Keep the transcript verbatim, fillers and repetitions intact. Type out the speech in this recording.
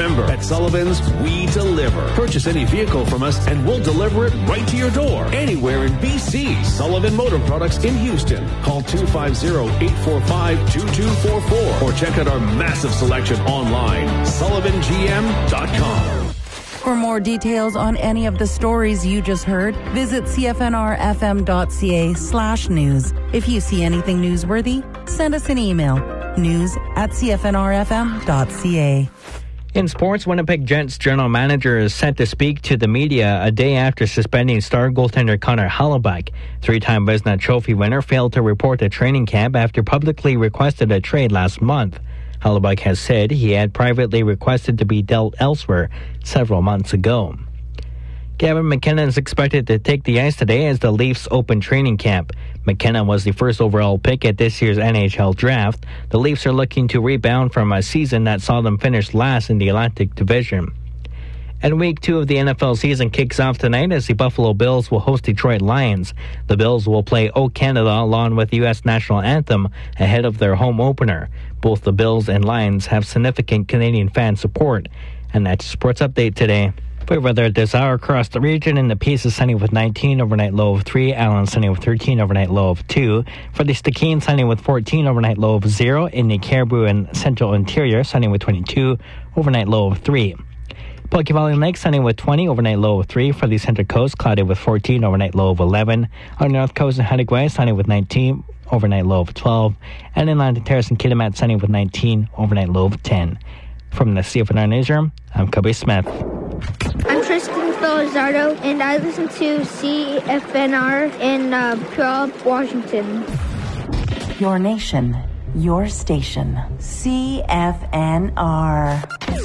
Remember, at Sullivan's, we deliver. Purchase any vehicle from us and we'll deliver it right to your door. Anywhere in B C. Sullivan Motor Products in Houston. Call two five zero, eight four five, two two four four or check out our massive selection online. Sullivan G M dot com. For more details on any of the stories you just heard, visit C F N R F M dot C A slash news. If you see anything newsworthy, send us an email. News at C F N R F M dot C A. In sports, Winnipeg Jets general manager is set to speak to the media a day after suspending star goaltender Connor Hellebuyck. Three-time Vezina Trophy winner failed to report at training camp after publicly requested a trade last month. Hellebuyck has said he had privately requested to be dealt elsewhere several months ago. Gavin McKenna is expected to take the ice today as the Leafs open training camp. McKenna was the first overall pick at this year's N H L draft. The Leafs are looking to rebound from a season that saw them finish last in the Atlantic Division. And week two of the N F L season kicks off tonight as the Buffalo Bills will host Detroit Lions. The Bills will play O Canada along with the U S national anthem ahead of their home opener. Both the Bills and Lions have significant Canadian fan support. And that's your sports update today. For weather at this hour across the region, in the Peace is sunny with nineteen, overnight low of three. Allen sunny with thirteen, overnight low of two. For the Stikine, sunny with fourteen, overnight low of zero. In the Caribou and Central Interior, sunny with twenty-two, overnight low of three. Poke Valley Lake, sunny with twenty, overnight low of three. For the Central Coast, cloudy with fourteen, overnight low of eleven. On the North Coast and Haida sunny with nineteen, overnight low of twelve. And in Atlantic Terrace and Kitimat, sunny with nineteen, overnight low of ten. From the C F N R Newsroom, I'm Kobe Smith. I'm Tristan Felizardo, and I listen to C F N R in uh, Puyallup, Washington. Your nation, your station, C F N R.